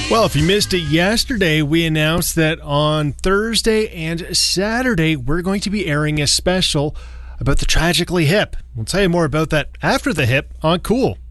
Well, if you missed it yesterday, we announced that on Thursday and Saturday, we're going to be airing a special about the Tragically Hip. We'll tell you more about that after the hip on Cool.